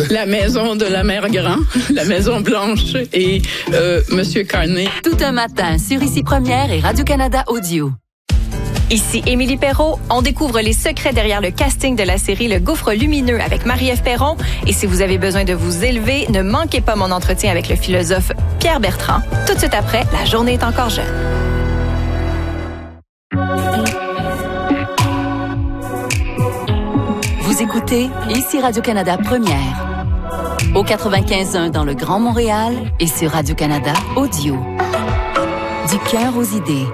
La maison de la mère Grand, la Maison Blanche et Monsieur Carney. Tout un matin sur Ici Première et Radio-Canada Audio. Ici Émilie Perrault. On découvre les secrets derrière le casting de la série Le Gouffre Lumineux avec Marie-Ève Perron. Et si vous avez besoin de vous élever, ne manquez pas mon entretien avec le philosophe Pierre Bertrand. Tout de suite après, La journée est encore jeune. Vous écoutez Ici Radio-Canada Première. Au 95.1 dans le Grand Montréal et sur Radio-Canada Audio. Du cœur aux idées.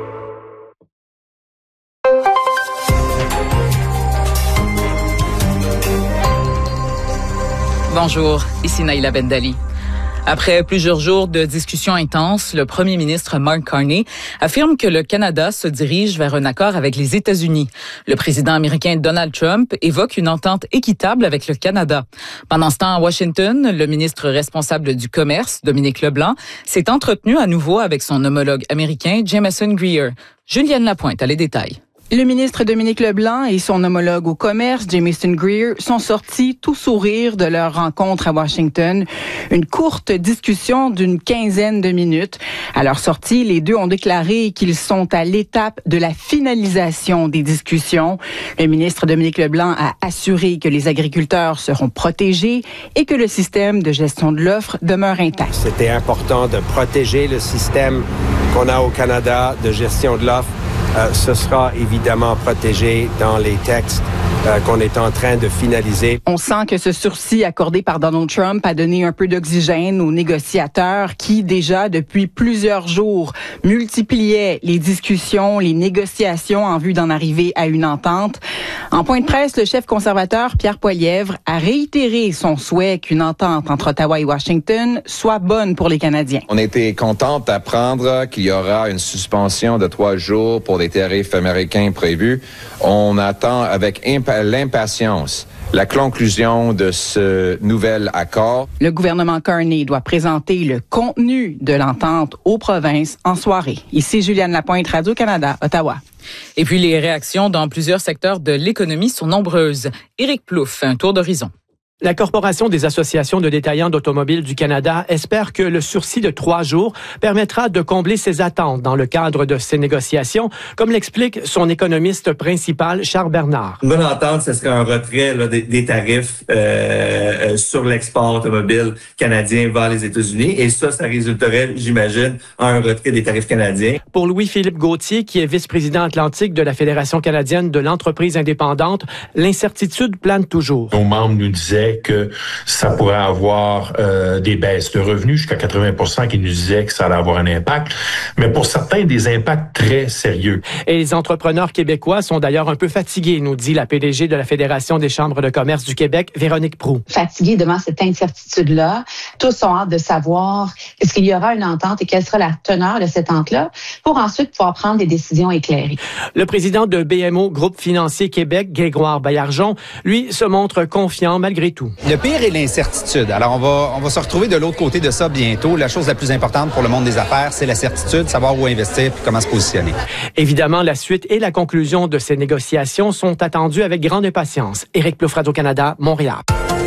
Bonjour, ici Naïla Bendali. Après plusieurs jours de discussions intenses, le premier ministre Mark Carney affirme que le Canada se dirige vers un accord avec les États-Unis. Le président américain Donald Trump évoque une entente équitable avec le Canada. Pendant ce temps, à Washington, le ministre responsable du Commerce, Dominique Leblanc, s'est entretenu à nouveau avec son homologue américain Jamieson Greer. Julienne Lapointe a les détails. Le ministre Dominique Leblanc et son homologue au commerce, Jamieson Greer, sont sortis tout sourire de leur rencontre à Washington. Une courte discussion d'une quinzaine de minutes. À leur sortie, les deux ont déclaré qu'ils sont à l'étape de la finalisation des discussions. Le ministre Dominique Leblanc a assuré que les agriculteurs seront protégés et que le système de gestion de l'offre demeure intact. C'était important de protéger le système qu'on a au Canada de gestion de l'offre. Ce sera évidemment protégé dans les textes qu'on est en train de finaliser. On sent que ce sursis accordé par Donald Trump a donné un peu d'oxygène aux négociateurs qui, déjà depuis plusieurs jours, multipliaient les discussions, les négociations en vue d'en arriver à une entente. En point de presse, le chef conservateur Pierre Poilievre a réitéré son souhait qu'une entente entre Ottawa et Washington soit bonne pour les Canadiens. On était content d'apprendre qu'il y aura une suspension de 3 jours pour les tarifs américains prévus. On attend avec l'impatience la conclusion de ce nouvel accord. Le gouvernement Carney doit présenter le contenu de l'entente aux provinces en soirée. Ici Juliane Lapointe, Radio-Canada, Ottawa. Et puis les réactions dans plusieurs secteurs de l'économie sont nombreuses. Éric Plouffe, un tour d'horizon. La Corporation des associations de détaillants d'automobiles du Canada espère que le sursis de 3 jours permettra de combler ses attentes dans le cadre de ces négociations, comme l'explique son économiste principal, Charles Bernard. Une bonne entente, ce serait un retrait des tarifs sur l'export automobile canadien vers les États-Unis. Et ça résulterait, j'imagine, à un retrait des tarifs canadiens. Pour Louis-Philippe Gauthier, qui est vice-président atlantique de la Fédération canadienne de l'entreprise indépendante, l'incertitude plane toujours. Nos membres nous disaient que ça pourrait avoir des baisses de revenus, jusqu'à 80% qui nous disaient que ça allait avoir un impact, mais pour certains, des impacts très sérieux. Et les entrepreneurs québécois sont d'ailleurs un peu fatigués, nous dit la PDG de la Fédération des chambres de commerce du Québec, Véronique Proulx. Fatigués devant cette incertitude-là. Tous ont hâte de savoir est-ce qu'il y aura une entente et quelle sera la teneur de cette entente-là pour ensuite pouvoir prendre des décisions éclairées. Le président de BMO Groupe Financier Québec, Grégoire Baillargeon, lui, se montre confiant malgré tout. Le pire est l'incertitude. Alors, on va se retrouver de l'autre côté de ça bientôt. La chose la plus importante pour le monde des affaires, c'est la certitude, savoir où investir et comment se positionner. Évidemment, la suite et la conclusion de ces négociations sont attendues avec grande impatience. Éric Plouffe, Radio-Canada, Montréal.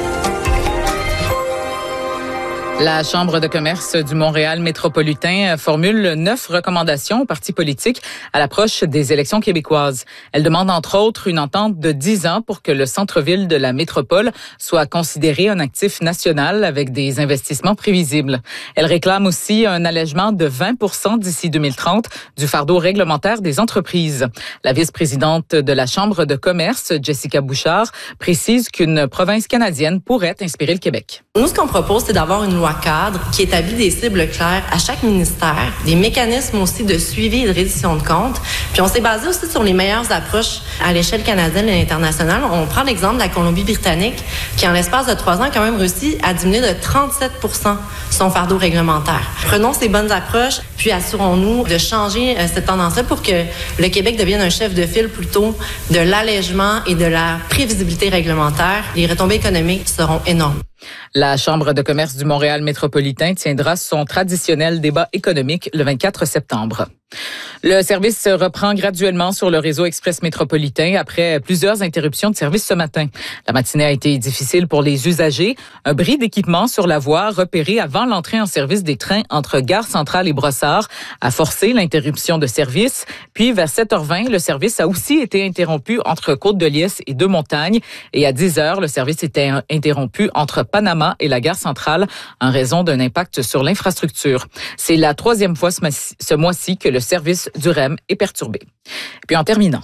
La Chambre de commerce du Montréal métropolitain formule 9 recommandations aux partis politiques à l'approche des élections québécoises. Elle demande entre autres une entente de 10 ans pour que le centre-ville de la métropole soit considéré un actif national avec des investissements prévisibles. Elle réclame aussi un allègement de 20% d'ici 2030 du fardeau réglementaire des entreprises. La vice-présidente de la Chambre de commerce, Jessica Bouchard, précise qu'une province canadienne pourrait inspirer le Québec. Nous, ce qu'on propose, c'est d'avoir une loi cadre qui établit des cibles claires à chaque ministère, des mécanismes aussi de suivi et de reddition de comptes. Puis on s'est basé aussi sur les meilleures approches à l'échelle canadienne et internationale. On prend l'exemple de la Colombie-Britannique qui, en l'espace de 3 ans, a quand même réussi à diminuer de 37% son fardeau réglementaire. Prenons ces bonnes approches, puis assurons-nous de changer cette tendance-là pour que le Québec devienne un chef de file plutôt de l'allègement et de la prévisibilité réglementaire. Les retombées économiques seront énormes. La Chambre de commerce du Montréal métropolitain tiendra son traditionnel débat économique le 24 septembre. Le service reprend graduellement sur le réseau express métropolitain après plusieurs interruptions de service ce matin. La matinée a été difficile pour les usagers. Un bris d'équipement sur la voie repéré avant l'entrée en service des trains entre Gare Centrale et Brossard a forcé l'interruption de service. Puis vers 7h20, le service a aussi été interrompu entre Côte-de-Liesse et Deux-Montagnes. Et à 10h, le service était interrompu entre Panama et la Gare Centrale en raison d'un impact sur l'infrastructure. C'est la troisième fois ce mois-ci que le service du REM est perturbé. Puis en terminant.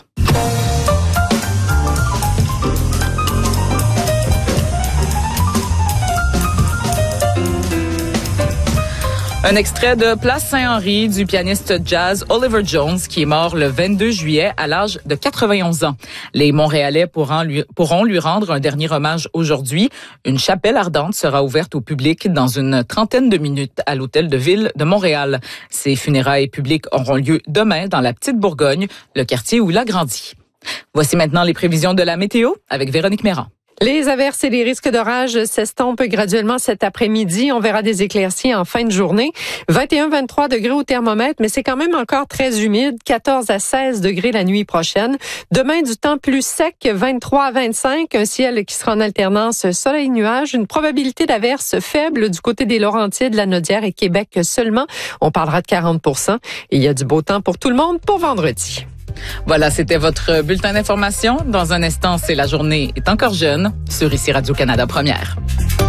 Un extrait de Place Saint-Henri du pianiste jazz Oliver Jones qui est mort le 22 juillet à l'âge de 91 ans. Les Montréalais pourront lui rendre un dernier hommage aujourd'hui. Une chapelle ardente sera ouverte au public dans une trentaine de minutes à l'Hôtel de Ville de Montréal. Ces funérailles publiques auront lieu demain dans la Petite Bourgogne, le quartier où il a grandi. Voici maintenant les prévisions de la météo avec Véronique Méran. Les averses et les risques d'orage s'estompent graduellement cet après-midi. On verra des éclaircies en fin de journée. 21-23 degrés au thermomètre, mais c'est quand même encore très humide. 14 à 16 degrés la nuit prochaine. Demain, du temps plus sec, 23 à 25. Un ciel qui sera en alternance soleil-nuage. Une probabilité d'averse faible du côté des Laurentides, la Naudière et Québec seulement. On parlera de 40%. Et il y a du beau temps pour tout le monde pour vendredi. Voilà, c'était votre bulletin d'information. Dans un instant, c'est La journée est encore jeune sur ici Radio-Canada Première.